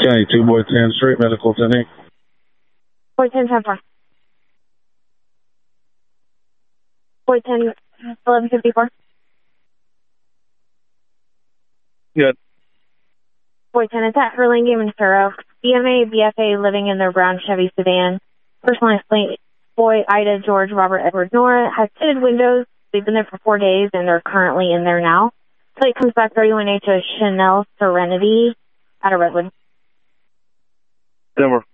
County 2, Boy 10, straight medical clinic. Boy 10, 10-4. Boy 10, 1154. Good. Boy 10, it's at Hurlingham and Fair Oak. BMA, BFA living in their brown Chevy sedan. Personalized plate, boy, Ida, George, Robert, Edward, Nora. Has tinted windows. They've been there for 4 days, and they're currently in there now. Plate comes back 31H of Chanel Serenity out of Redwood. Denver.